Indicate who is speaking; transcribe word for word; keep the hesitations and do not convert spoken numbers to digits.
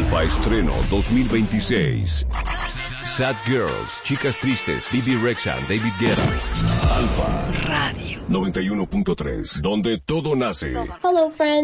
Speaker 1: Alfa Estreno dos mil veintiséis. Sad Girls, Chicas Tristes, Bibi Rexha, David Guetta. Alfa Radio noventa y uno punto tres, donde todo nace.
Speaker 2: Hello, friends.